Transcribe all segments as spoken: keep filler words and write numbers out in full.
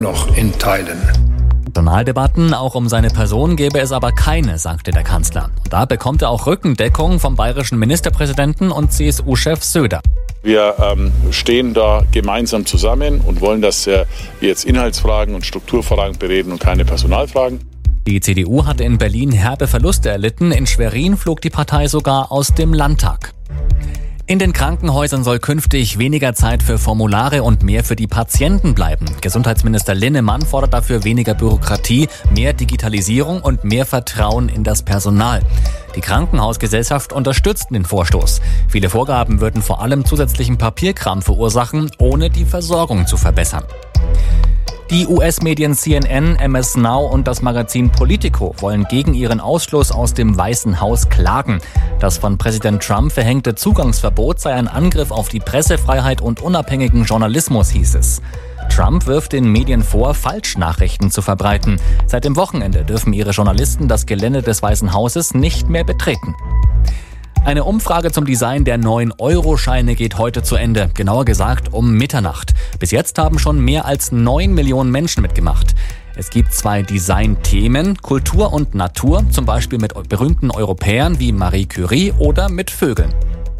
noch in Teilen. Personaldebatten auch um seine Person gäbe es aber keine, sagte der Kanzler. Da bekommt er auch Rückendeckung vom bayerischen Ministerpräsidenten und C S U-Chef Söder. Wir ähm, stehen da gemeinsam zusammen und wollen, dass äh, wir jetzt Inhaltsfragen und Strukturfragen bereden und keine Personalfragen. Die C D U hatte in Berlin herbe Verluste erlitten. In Schwerin flog die Partei sogar aus dem Landtag. In den Krankenhäusern soll künftig weniger Zeit für Formulare und mehr für die Patienten bleiben. Gesundheitsminister Linnemann fordert dafür weniger Bürokratie, mehr Digitalisierung und mehr Vertrauen in das Personal. Die Krankenhausgesellschaft unterstützt den Vorstoß. Viele Vorgaben würden vor allem zusätzlichen Papierkram verursachen, ohne die Versorgung zu verbessern. Die U S-Medien C N N, M S Now und das Magazin Politico wollen gegen ihren Ausschluss aus dem Weißen Haus klagen. Das von Präsident Trump verhängte Zugangsverbot sei ein Angriff auf die Pressefreiheit und unabhängigen Journalismus, hieß es. Trump wirft den Medien vor, Falschnachrichten zu verbreiten. Seit dem Wochenende dürfen ihre Journalisten das Gelände des Weißen Hauses nicht mehr betreten. Eine Umfrage zum Design der neuen Euro-Scheine geht heute zu Ende, genauer gesagt um Mitternacht. Bis jetzt haben schon mehr als neun Millionen Menschen mitgemacht. Es gibt zwei Design-Themen, Kultur und Natur, zum Beispiel mit berühmten Europäern wie Marie Curie oder mit Vögeln.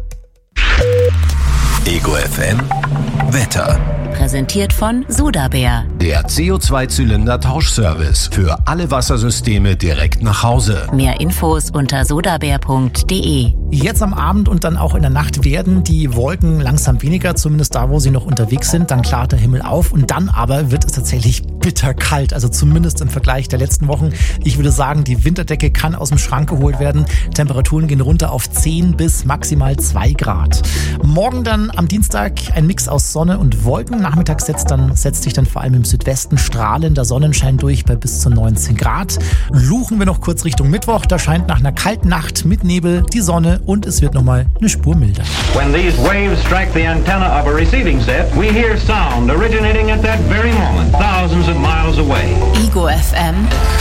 Ego F M Wetter. Präsentiert von Sodabär. Der C O zwei Zylinder Tauschservice für alle Wassersysteme direkt nach Hause. Mehr Infos unter sodabär punkt de. Jetzt am Abend und dann auch in der Nacht werden die Wolken langsam weniger, zumindest da, wo sie noch unterwegs sind. Dann klart der Himmel auf und dann aber wird es tatsächlich bitterkalt, also zumindest im Vergleich der letzten Wochen. Ich würde sagen, die Winterdecke kann aus dem Schrank geholt werden. Temperaturen gehen runter auf zehn bis maximal zwei Grad. Morgen dann am Dienstag ein Mix aus Sonne und Wolken. Nachmittags setzt, dann, setzt sich dann vor allem im Südwesten strahlender Sonnenschein durch bei bis zu neunzehn Grad. Luchen wir noch kurz Richtung Mittwoch. Da scheint nach einer kalten Nacht mit Nebel die Sonne und es wird nochmal eine Spur milder. When these waves strike the antenna of a receiving set, we hear sound originating at that very moment, thousands of miles away. Ego F M.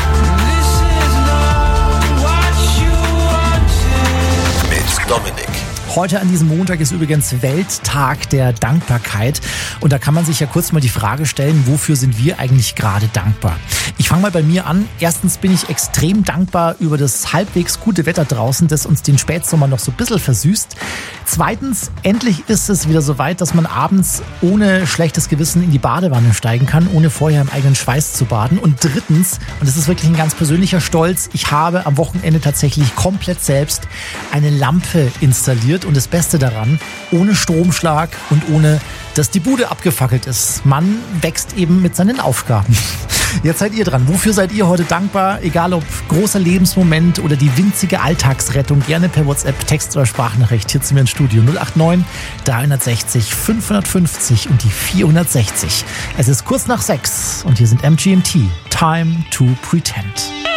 Mit Dominik. Heute an diesem Montag ist übrigens Welttag der Dankbarkeit und da kann man sich ja kurz mal die Frage stellen, wofür sind wir eigentlich gerade dankbar? Ich fange mal bei mir an. Erstens bin ich extrem dankbar über das halbwegs gute Wetter draußen, das uns den Spätsommer noch so ein bisschen versüßt. Zweitens, endlich ist es wieder so weit, dass man abends ohne schlechtes Gewissen in die Badewanne steigen kann, ohne vorher im eigenen Schweiß zu baden. Und drittens, und das ist wirklich ein ganz persönlicher Stolz, ich habe am Wochenende tatsächlich komplett selbst eine Lampe installiert. Und das Beste daran, ohne Stromschlag und ohne, dass die Bude abgefackelt ist. Man wächst eben mit seinen Aufgaben. Jetzt seid ihr dran. Wofür seid ihr heute dankbar? Egal ob großer Lebensmoment oder die winzige Alltagsrettung. Gerne per WhatsApp, Text oder Sprachnachricht hier zu mir ins Studio. null acht neun, dreihundertsechzig, fünfhundertfünfzig und die vierhundertsechzig. Es ist kurz nach sechs und hier sind M G M T. Time to Pretend.